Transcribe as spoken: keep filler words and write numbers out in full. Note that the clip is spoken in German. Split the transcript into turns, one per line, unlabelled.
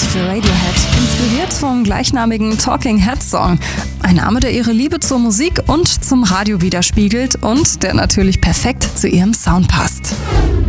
für Radiohead, inspiriert vom gleichnamigen Talking Heads Song. Ein Name, der ihre Liebe zur Musik und zum Radio widerspiegelt und der natürlich perfekt zu ihrem Sound passt.